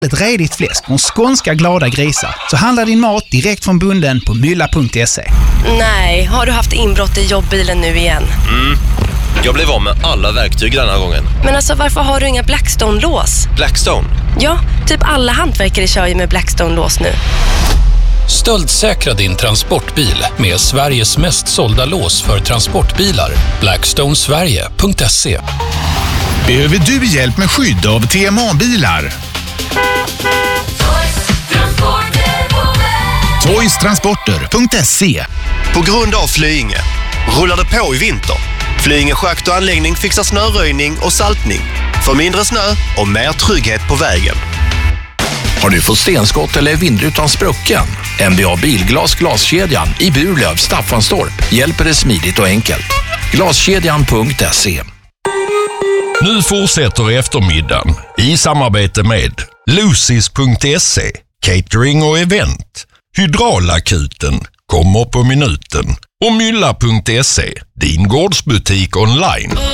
ett redigt fläsk och skånska glada grisar, så handlar din mat direkt från bonden på mylla.se. Nej, har du haft inbrott i jobbbilen nu igen? Jag blev av med alla verktyg den här gången. Men alltså, varför har du inga Blackstone-lås? Blackstone? Ja, typ alla hantverkare kör ju med Blackstone-lås nu. Stöldsäkra din transportbil med Sveriges mest sålda lås för transportbilar. Blackstonesverige.se. Behöver du hjälp med skydd av TMA-bilar? Toystransporter.se. På grund av Flyinge rullade på i vinter. Flyinge schakt och anläggning fixar snöröjning och saltning. För mindre snö och mer trygghet på vägen. Har du fått stenskott eller vindrutan sprucken? MBA Bilglas Glaskedjan i Burlöv, Staffanstorp hjälper dig smidigt och enkelt. Glaskedjan.se. Nu fortsätter eftermiddagen i samarbete med Lucis.se, catering och event. Hydraulakuten kommer på minuten. Och Mylla.se, din gårdsbutik online.